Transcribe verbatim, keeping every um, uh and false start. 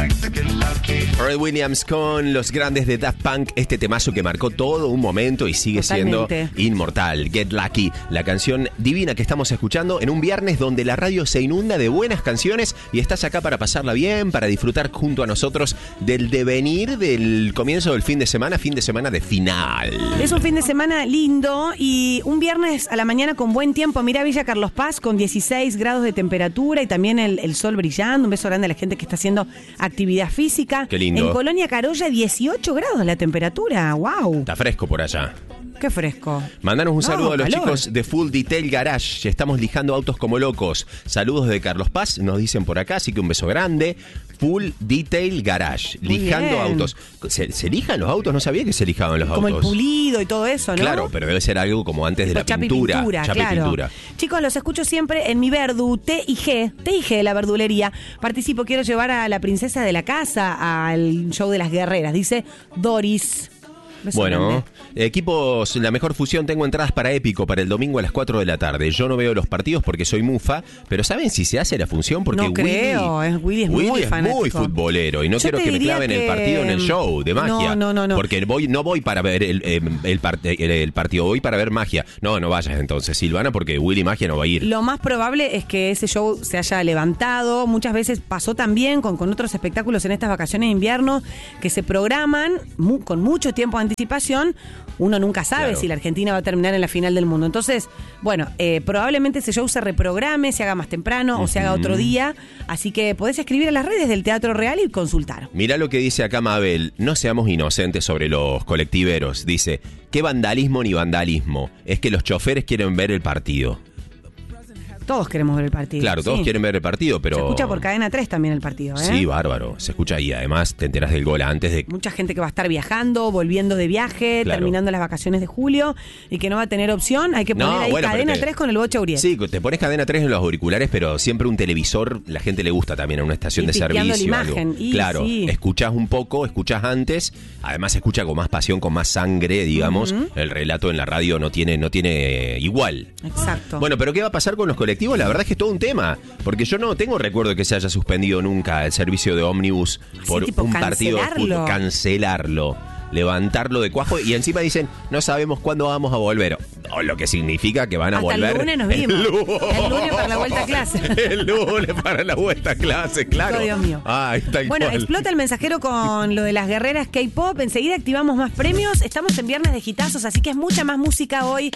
Pharrell Williams con los grandes de Daft Punk, este temazo que marcó todo un momento y sigue Totalmente. siendo inmortal. Get Lucky, la canción divina que estamos escuchando en un viernes donde la radio se inunda de buenas canciones y estás acá para pasarla bien, para disfrutar junto a nosotros del devenir del comienzo del fin de semana, fin de semana de final. Es un fin de semana lindo y un viernes a la mañana con buen tiempo. Mirá Villa Carlos Paz con dieciséis grados de temperatura y también el, el sol brillando. Un beso grande a la gente que está haciendo actividad física. Qué lindo. En Colonia Carolla, dieciocho grados la temperatura. ¡Wow! Está fresco por allá. Qué fresco. Mandanos un No, saludo a los calor. chicos de Full Detail Garage. Estamos lijando autos como locos. Saludos de Carlos Paz, nos dicen por acá, así que un beso grande. Full Detail Garage, Muy lijando bien. autos. ¿Se, ¿Se lijan los autos? No sabía que se lijaban los Como autos. el pulido y todo eso, ¿no? Claro, pero debe ser algo como antes de Tipo la chapa y pintura. pintura, Chapa y claro. pintura. Chicos, los escucho siempre en mi Verdu, T y G, T y G de la verdulería. Participo, quiero llevar a la princesa de la casa al show de las guerreras, dice Doris. Beso Bueno, grande. equipos, la mejor fusión, tengo entradas para Épico para el domingo a las cuatro de la tarde. Yo no veo los partidos porque soy mufa, pero ¿saben si se hace la función? Porque No Willy, creo, es- Willy es muy es fanático. muy futbolero y no Yo quiero te que me diría claven que- el partido en el show de magia. No, no, no, no. Porque voy, no voy para ver el, eh, el, part- el- el partido, voy para ver magia. No, no vayas entonces, Silvana, porque Willy Magia no va a ir. Lo más probable es que ese show se haya levantado. Muchas veces pasó también con, con otros espectáculos en estas vacaciones de invierno que se programan mu- con mucho tiempo de anticipación. Uno nunca sabe Claro. si la Argentina va a terminar en la final del mundo. Entonces, bueno, eh, probablemente ese show se reprograme, se haga más temprano o se haga otro día. Así que podés escribir a las redes del Teatro Real y consultar. Mirá lo que dice acá Mabel, no seamos inocentes sobre los colectiveros. Dice, ¿qué vandalismo ni vandalismo? Es que los choferes quieren ver el partido. Todos queremos ver el partido. Claro, todos sí. quieren ver el partido, pero... Se escucha por Cadena tres también el partido, ¿eh? Sí, bárbaro, se escucha ahí. Además, te enteras del gol antes de... Mucha gente que va a estar viajando, volviendo de viaje, Claro. terminando las vacaciones de julio y que no va a tener opción. Hay que poner No, ahí bueno, Cadena pero te- tres con el Bocha Uriel. Sí, te pones Cadena tres en los auriculares, pero siempre un televisor, la gente le gusta también a una estación Y de pisteando servicio. la algo. imagen, y claro, sí. escuchás un poco, escuchás antes, además se escucha con más pasión, con más sangre, digamos. El relato en la radio no tiene, no tiene igual. Exacto. Bueno, pero ¿qué va a pasar con los colectivos? La verdad es que es todo un tema, porque yo no tengo recuerdo de que se haya suspendido nunca el servicio de ómnibus por tipo un partido de cancelarlo. fútbol. Cancelarlo, levantarlo de cuajo y encima dicen, no sabemos cuándo vamos a volver. O lo que significa que van a Hasta volver. el lunes nos vimos. El lunes, El lunes para la vuelta a clase. El lunes para la vuelta a clase, claro. Oh, Dios mío. Ay, tal Bueno, cual. explota el mensajero con lo de las guerreras K-pop. Enseguida activamos más premios. Estamos en viernes de hitazos, así que es mucha más música hoy.